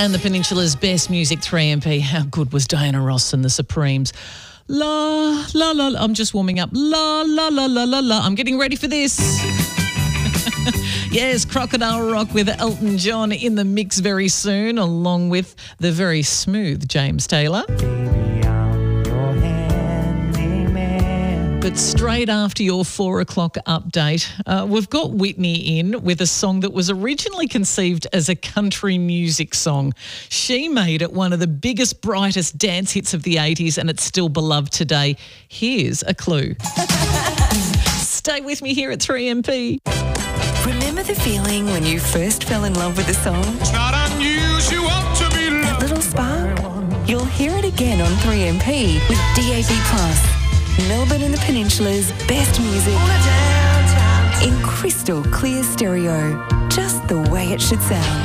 And the Peninsula's best music, 3MP. How good was Diana Ross and the Supremes? La, la, la, la. I'm just warming up. La, la, la, la, la, la. I'm getting ready for this. Yes, Crocodile Rock with Elton John in the mix very soon, along with the very smooth James Taylor. But straight after your 4 o'clock update, we've got Whitney in with a song that was originally conceived as a country music song. She made it one of the biggest, brightest dance hits of the 80s, and it's still beloved today. Here's a clue. Stay with me here at 3MP. Remember the feeling when you first fell in love with a song? It's not unusual to be loved. That little spark? You'll hear it again on 3MP with DAB+. Melbourne and the Peninsula's best music in crystal clear stereo, just the way it should sound.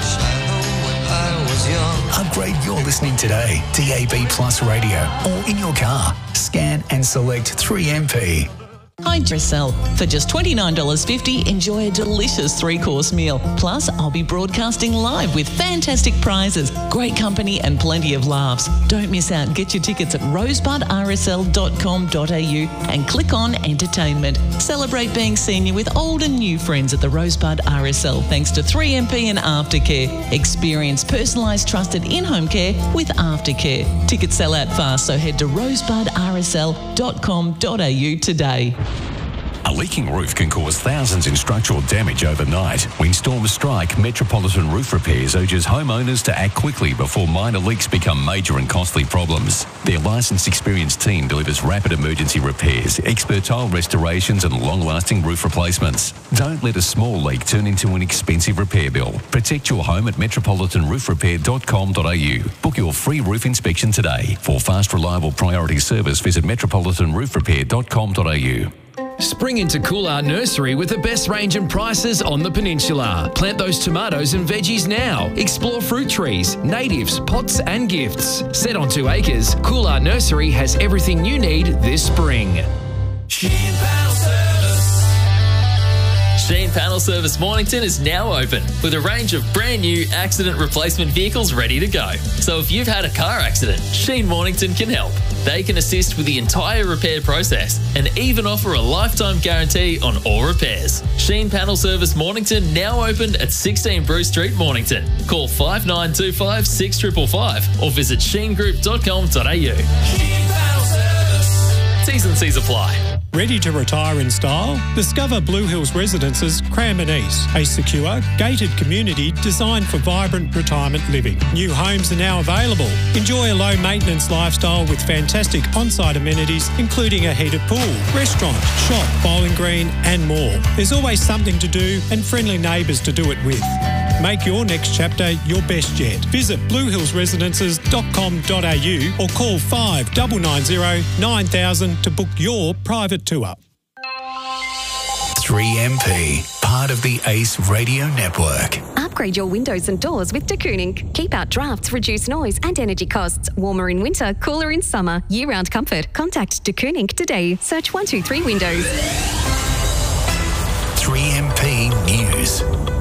Upgrade your listening today. DAB Plus Radio or in your car. Scan and select 3MP. Hi, Dressel. For just $29.50, enjoy a delicious 3-course meal. Plus, I'll be broadcasting live with fantastic prizes, great company and plenty of laughs. Don't miss out. Get your tickets at rosebudrsl.com.au and click on Entertainment. Celebrate being senior with old and new friends at the Rosebud RSL thanks to 3MP and Aftercare. Experience personalised, trusted in-home care with Aftercare. Tickets sell out fast, so head to rosebudrsl.com.au today. A leaking roof can cause thousands in structural damage overnight. When storms strike, Metropolitan Roof Repairs urges homeowners to act quickly before minor leaks become major and costly problems. Their licensed, experienced team delivers rapid emergency repairs, expert tile restorations and long-lasting roof replacements. Don't let a small leak turn into an expensive repair bill. Protect your home at metropolitanroofrepair.com.au. Book your free roof inspection today. For fast, reliable priority service, visit metropolitanroofrepair.com.au. Spring into Coolart Nursery with the best range and prices on the Peninsula. Plant those tomatoes and veggies now. Explore fruit trees, natives, pots and gifts. Set on 2 acres, Coolart Nursery has everything you need this spring. Sheen Panel Service Mornington is now open with a range of brand new accident replacement vehicles ready to go. So if you've had a car accident, Sheen Mornington can help. They can assist with the entire repair process and even offer a lifetime guarantee on all repairs. Sheen Panel Service Mornington now open at 16 Bruce Street, Mornington. Call 5925 6555 or visit sheengroup.com.au. Sheen Panel Service. T's and C's apply. Ready to retire in style? Discover Blue Hills Residences Cranbourne East, a secure, gated community designed for vibrant retirement living. New homes are now available. Enjoy a low-maintenance lifestyle with fantastic on-site amenities, including a heated pool, restaurant, shop, bowling green and more. There's always something to do and friendly neighbours to do it with. Make your next chapter your best yet. Visit bluehillsresidences.com.au or call 5990 9000 to book your private tour. 3MP, part of the ACE Radio Network. Upgrade your windows and doors with De Kooning. Keep out drafts, reduce noise and energy costs. Warmer in winter, cooler in summer. Year-round comfort. Contact De Kooning today. Search 123 Windows. 3MP News.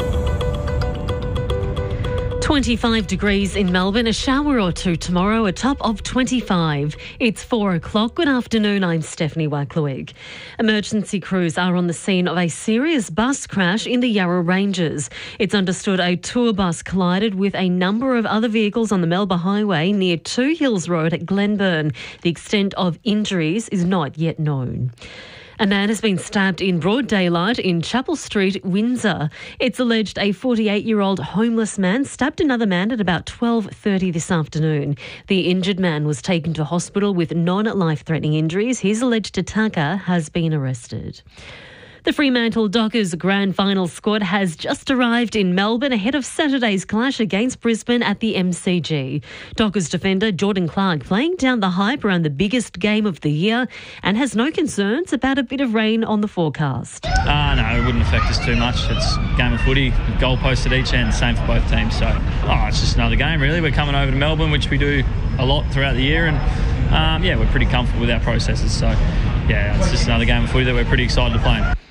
25 degrees in Melbourne, a shower or two tomorrow, a top of 25. It's 4 o'clock. Good afternoon, I'm Stephanie Wackluig. Emergency crews are on the scene of a serious bus crash in the Yarra Ranges. It's understood a tour bus collided with a number of other vehicles on the Melba Highway near 2 Hills Road at Glenburn. The extent of injuries is not yet known. A man has been stabbed in broad daylight in Chapel Street, Windsor. It's alleged a 48-year-old homeless man stabbed another man at about 12:30 this afternoon. The injured man was taken to hospital with non-life-threatening injuries. His alleged attacker has been arrested. The Fremantle Dockers Grand Final squad has just arrived in Melbourne ahead of Saturday's clash against Brisbane at the MCG. Dockers defender Jordan Clark playing down the hype around the biggest game of the year and has no concerns about a bit of rain on the forecast. No, it wouldn't affect us too much. It's a game of footy, goalpost at each end, same for both teams. So, it's just another game really. We're coming over to Melbourne, which we do a lot throughout the year, and we're pretty comfortable with our processes. So, it's just another game of footy that we're pretty excited to play in.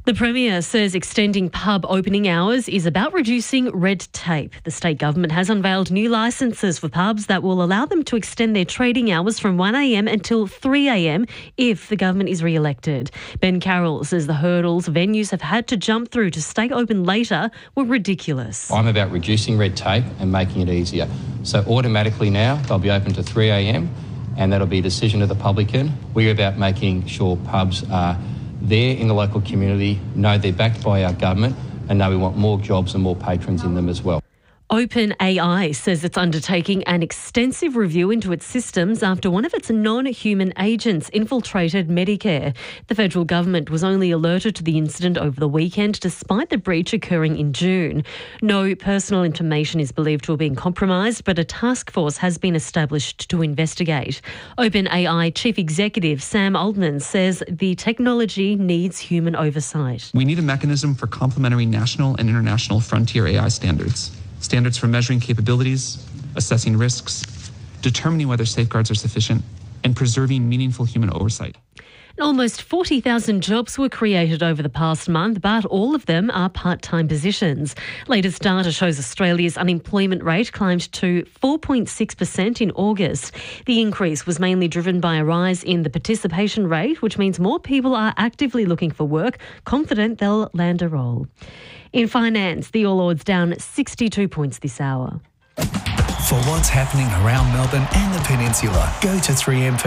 The Premier says extending pub opening hours is about reducing red tape. The state government has unveiled new licences for pubs that will allow them to extend their trading hours from 1am until 3am if the government is re-elected. Ben Carroll says the hurdles venues have had to jump through to stay open later were ridiculous. I'm about reducing red tape and making it easier. So automatically now they'll be open to 3am and that'll be a decision of the publican. We're about making sure pubs are there in the local community, know they're backed by our government and know we want more jobs and more patrons in them as well. OpenAI says it's undertaking an extensive review into its systems after one of its non-human agents infiltrated Medicare. The federal government was only alerted to the incident over the weekend despite the breach occurring in June. No personal information is believed to have been compromised, but a task force has been established to investigate. OpenAI Chief Executive Sam Altman says the technology needs human oversight. We need a mechanism for complementary national and international frontier AI standards. Standards for measuring capabilities, assessing risks, determining whether safeguards are sufficient, and preserving meaningful human oversight. Almost 40,000 jobs were created over the past month, but all of them are part-time positions. Latest data shows Australia's unemployment rate climbed to 4.6% in August. The increase was mainly driven by a rise in the participation rate, which means more people are actively looking for work, confident they'll land a role. In finance, the All Ords down 62 points this hour. For what's happening around Melbourne and the Peninsula, go to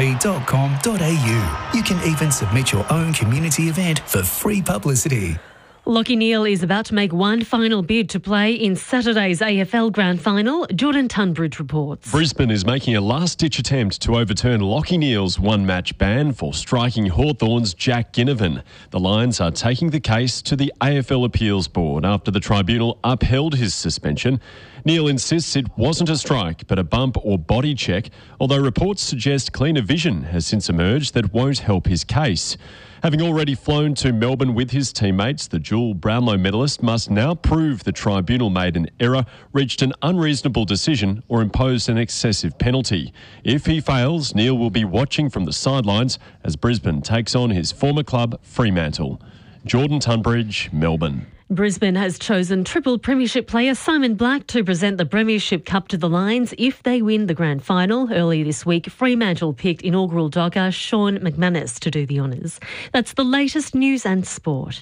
3mp.com.au. You can even submit your own community event for free publicity. Lachie Neale is about to make one final bid to play in Saturday's AFL Grand Final. Jordan Tunbridge reports. Brisbane is making a last-ditch attempt to overturn Lachie Neale's one-match ban for striking Hawthorn's Jack Ginnivan. The Lions are taking the case to the AFL Appeals Board after the tribunal upheld his suspension. Neale insists it wasn't a strike but a bump or body check, although reports suggest cleaner vision has since emerged that won't help his case. Having already flown to Melbourne with his teammates, the dual Brownlow medalist must now prove the tribunal made an error, reached an unreasonable decision or imposed an excessive penalty. If he fails, Neale will be watching from the sidelines as Brisbane takes on his former club, Fremantle. Jordan Tunbridge, Melbourne. Brisbane has chosen triple premiership player Simon Black to present the Premiership Cup to the Lions if they win the grand final. Earlier this week, Fremantle picked inaugural dogger Sean McManus to do the honours. That's the latest news and sport.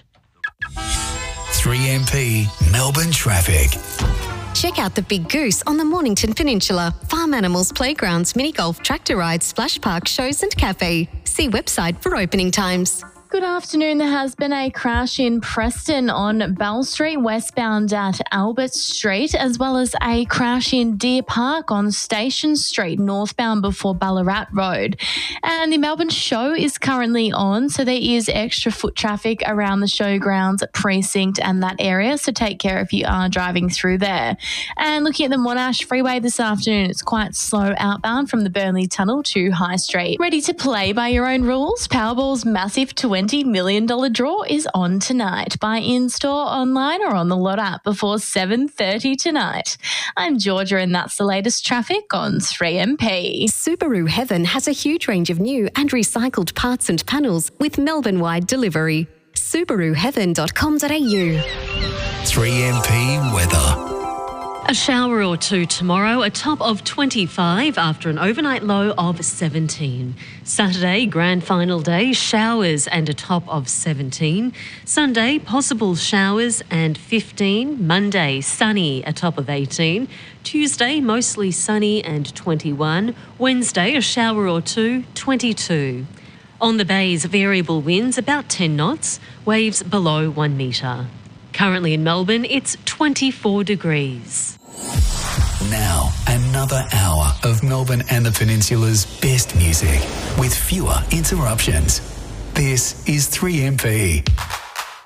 3MP Melbourne traffic. Check out the Big Goose on the Mornington Peninsula. Farm animals, playgrounds, mini golf, tractor rides, splash park, shows and cafe. See website for opening times. Good afternoon. There has been a crash in Preston on Bell Street, westbound at Albert Street, as well as a crash in Deer Park on Station Street, northbound before Ballarat Road. And the Melbourne Show is currently on, so there is extra foot traffic around the showgrounds precinct and that area, so take care if you are driving through there. And looking at the Monash Freeway this afternoon, it's quite slow outbound from the Burnley Tunnel to High Street. Ready to play by your own rules? Powerball's massive $20 million draw is on tonight. Buy in-store, online or on the Lot app before 7:30 tonight. I'm Georgia and that's the latest traffic on 3MP. Subaru Heaven has a huge range of new and recycled parts and panels with Melbourne-wide delivery. SubaruHeaven.com.au. 3MP weather. A shower or two tomorrow, a top of 25 after an overnight low of 17. Saturday, grand final day, showers and a top of 17. Sunday, possible showers and 15. Monday, sunny, a top of 18. Tuesday, mostly sunny and 21. Wednesday, a shower or two, 22. On the bays, variable winds about 10 knots, waves below 1 metre. Currently in Melbourne, it's 24 degrees. Now, another hour of Melbourne and the Peninsula's best music with fewer interruptions. This is 3MP.